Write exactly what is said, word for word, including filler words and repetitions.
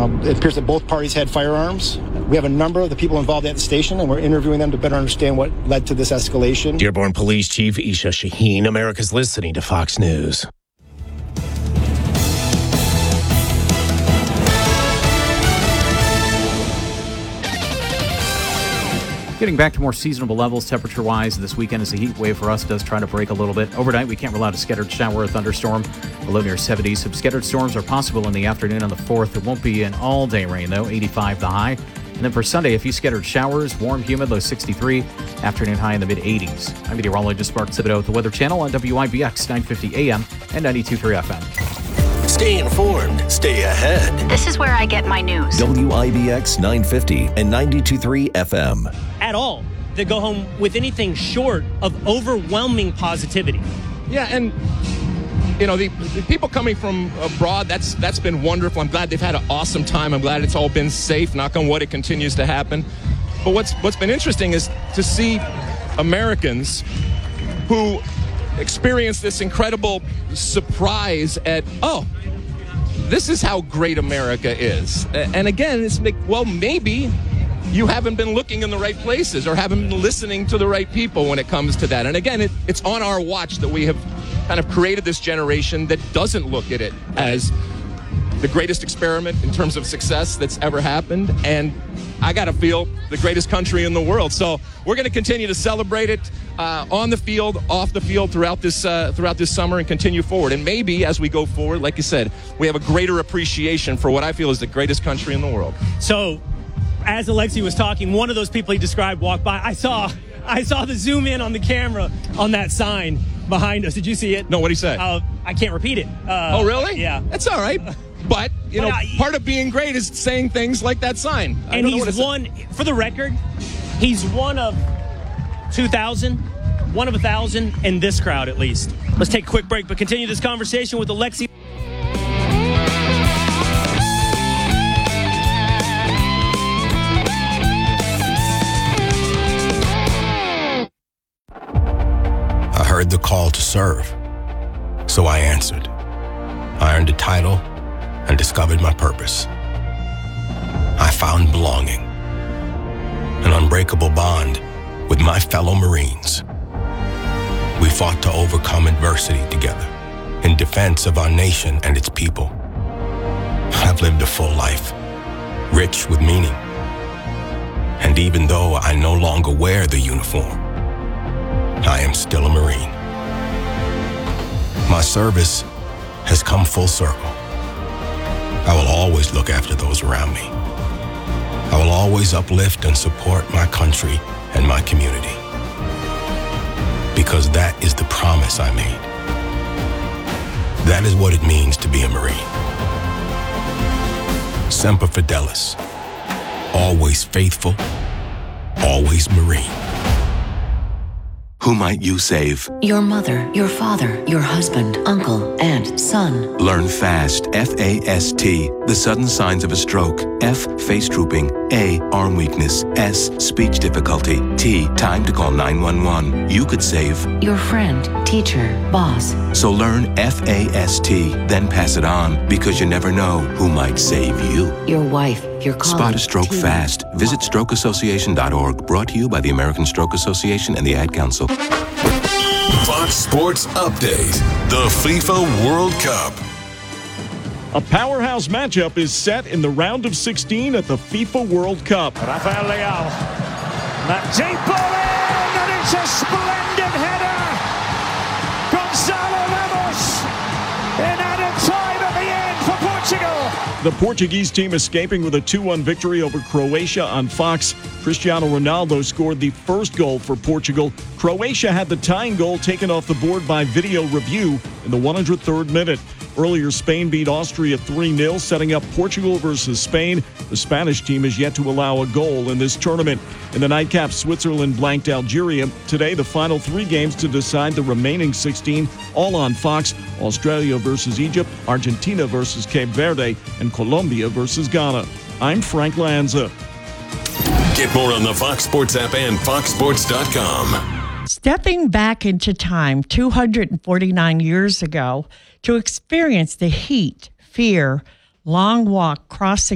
Um, it appears that both parties had firearms. We have a number of the people involved at the station, and we're interviewing them to better understand what led to this escalation. Dearborn Police Chief Isha Shaheen, America's listening to Fox News. Getting back to more seasonable levels temperature-wise this weekend as the heat wave for us does try to break a little bit. Overnight, we can't rule out a scattered shower or thunderstorm. Below near seventy. Some scattered storms are possible in the afternoon on the fourth. It won't be an all-day rain, though. eighty-five the high. And then for Sunday, a few scattered showers. Warm, humid, low sixty-three. Afternoon high in the mid-eighties. I'm meteorologist Mark Thibodeau with the Weather Channel on W I B X nine fifty A M and ninety-two point three F M. Stay informed. Stay ahead. This is where I get my news. W I B X nine fifty and ninety-two point three F M. At all that go home with anything short of overwhelming positivity. Yeah, and you know, the, the people coming from abroad, that's that's been wonderful. I'm glad they've had an awesome time. I'm glad it's all been safe. Knock on wood, it continues to happen. But what's what's been interesting is to see Americans who experience this incredible surprise at, oh, this is how great America is. And again, it's like, well, maybe you haven't been looking in the right places or haven't been listening to the right people when it comes to that. And again, it, it's on our watch that we have kind of created this generation that doesn't look at it as the greatest experiment in terms of success that's ever happened. And I got to feel the greatest country in the world. So we're going to continue to celebrate it uh, on the field, off the field throughout this uh, throughout this summer and continue forward. And maybe as we go forward, like you said, we have a greater appreciation for what I feel is the greatest country in the world. So as Alexi was talking, one of those people he described walked by. I saw I saw the zoom in on the camera on that sign behind us. Did you see it? No, what'd he say? Uh, I can't repeat it. Uh, oh, really? Yeah. That's all right. But, you But know, I- part of being great is saying things like that sign. I And don't know what he's it's- one, for the record, he's one of two thousand, one of one thousand in this crowd at least. Let's take a quick break, but continue this conversation with Alexi. I heard the call to serve, so I answered. I earned a title and discovered my purpose. I found belonging, an unbreakable bond with my fellow Marines. We fought to overcome adversity together in defense of our nation and its people. I've lived a full life, rich with meaning. And even though I no longer wear the uniform, I am still a Marine. My service has come full circle. I will always look after those around me. I will always uplift and support my country and my community. Because that is the promise I made. That is what it means to be a Marine. Semper Fidelis. Always faithful, always Marine. Who might you save? Your mother, your father, your husband, uncle, aunt, son. Learn FAST, F A S T, the sudden signs of a stroke. F, face drooping. A, arm weakness. S, speech difficulty. T, time to call nine one one. You could save your friend, teacher, boss. So learn F A S T, then pass it on, because you never know who might save you. Your wife, your colleague. Spot a stroke team. fast. Visit stroke association dot org. Brought to you by the American Stroke Association and the Ad Council. Fox Sports Update. The FIFA World Cup. A powerhouse matchup is set in the round of sixteen at the FIFA World Cup. Rafael Leal. That deep ball in, and it's a splendid header. Gonzalo Ramos in added time at the end for Portugal. The Portuguese team escaping with a two one victory over Croatia on Fox. Cristiano Ronaldo scored the first goal for Portugal. Croatia had the tying goal taken off the board by video review in the one hundred third minute. Earlier, Spain beat Austria three nil, setting up Portugal versus Spain. The Spanish team is yet to allow a goal in this tournament. In the nightcap, Switzerland blanked Algeria. Today, the final three games to decide the remaining sixteen, all on Fox. Australia versus Egypt, Argentina versus Cape Verde, and Colombia versus Ghana. I'm Frank Lanza. Get more on the Fox Sports app and fox sports dot com. Stepping back into time two hundred forty-nine years ago to experience the heat, fear, long walk crossing